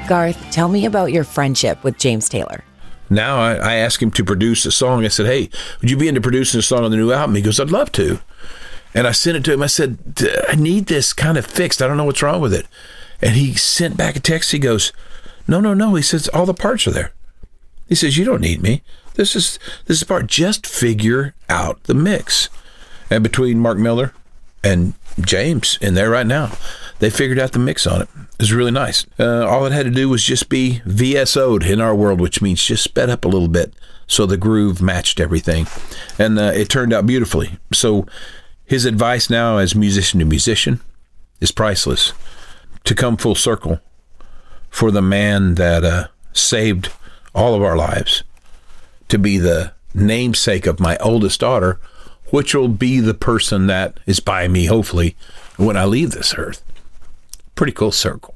Garth, tell me about your friendship with James Taylor. Now I asked him to produce a song. I said, hey, would you be into producing a song on the new album? He goes, I'd love to. And I sent it to him. I said, I need this kind of fixed. I don't know what's wrong with it. And he sent back a text. He goes, no. He says, all the parts are there. He says, you don't need me. This is the part. Just figure out the mix. And between Mark Miller and James in there right now, they figured out the mix on it. It was really nice. All it had to do was just be VSO'd in our world, which means just sped up a little bit so the groove matched everything. And it turned out beautifully. So his advice now as musician to musician is priceless. To come full circle for the man that saved all of our lives, to be the namesake of my oldest daughter, which will be the person that is by me, hopefully, when I leave this earth. Pretty cool circle.